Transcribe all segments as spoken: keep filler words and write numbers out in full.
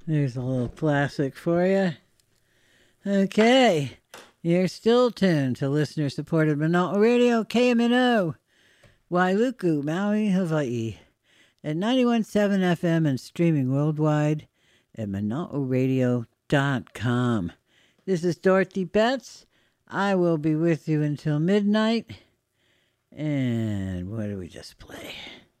There's a little classic for you. Okay. You're still tuned to listener-supported Mana'a Radio, K M N O, Wailuku, Maui, Hawaii, at ninety-one point seven F M and streaming worldwide at mana'a radio dot com. This is Dorothy Betts. I will be with you until midnight. And what did we just play?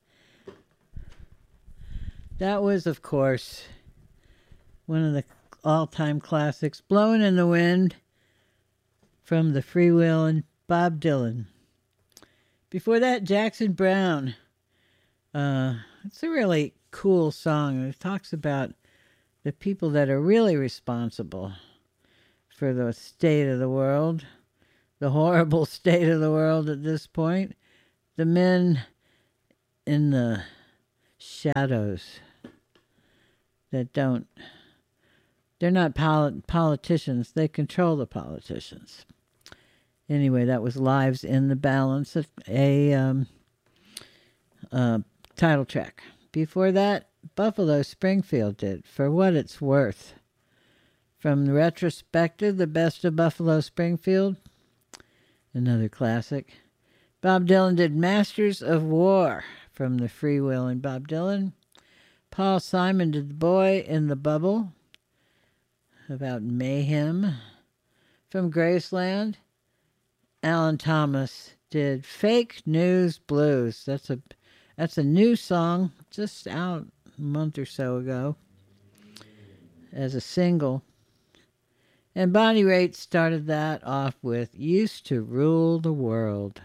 That was, of course, one of the all-time classics, Blowing in the Wind, from the Freewheelin' Bob Dylan. Before that, Jackson Browne. Uh, it's a really cool song. It talks about the people that are really responsible for the state of the world, the horrible state of the world at this point. The men in the shadows that don't, they're not polit- politicians, they control the politicians. Anyway, that was Lives in the Balance, a, a um, uh, title track. Before that, Buffalo Springfield did For What It's Worth. From the retrospective, The Best of Buffalo Springfield, another classic. Bob Dylan did Masters of War from the Freewheelin' Bob Dylan. Paul Simon did The Boy in the Bubble, about mayhem. From Graceland, Alan Thomas did Fake News Blues. That's a that's a new song, just out a month or so ago as a single. And Bonnie Raitt started that off with Used to Rule the World.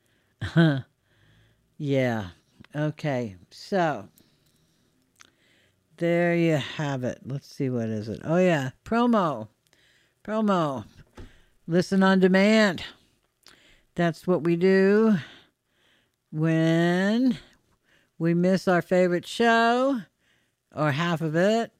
Yeah. Okay. So, there you have it. Let's see, what is it? Oh, yeah. Promo. Promo. Listen on demand. That's what we do when we miss our favorite show, or half of it,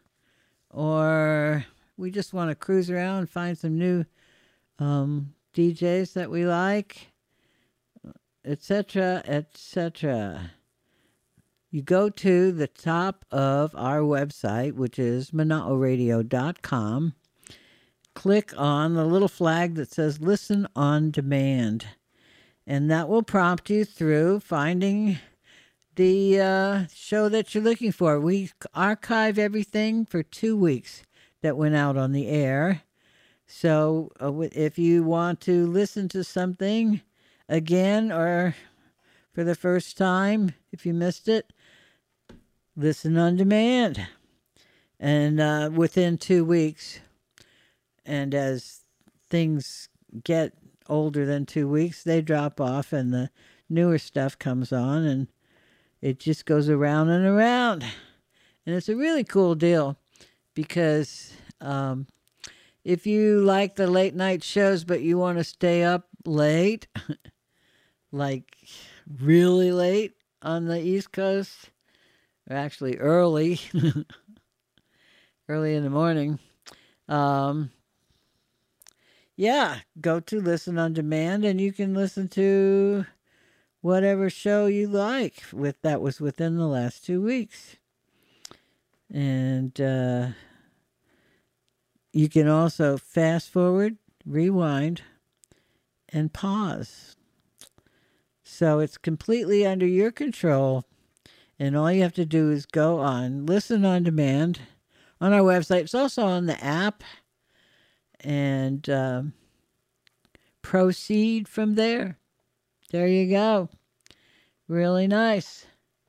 or we just want to cruise around and find some new um, D Js that we like, et cetera, et cetera. You go to the top of our website, which is mana'a radio dot com. Click on the little flag that says Listen on Demand, and that will prompt you through finding the uh, show that you're looking for. We archive everything for two weeks that went out on the air. So uh, if you want to listen to something again or for the first time, if you missed it, listen on demand. And uh, within two weeks, and as things get older than two weeks, they drop off and the newer stuff comes on, and it just goes around and around. And it's a really cool deal because um, if you like the late night shows but you want to stay up late, like really late on the East Coast, or actually early, early in the morning, um, yeah, go to Listen on Demand and you can listen to whatever show you like with that was within the last two weeks. And uh, you can also fast forward, rewind, and pause. So it's completely under your control. And all you have to do is go on Listen on Demand on our website. It's also on the app. And uh, proceed from there. There you go. Really nice.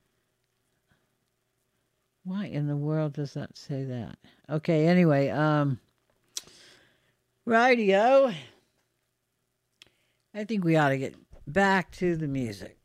Why in the world does that say that? Okay, anyway, um, rightio. I think we ought to get back to the music.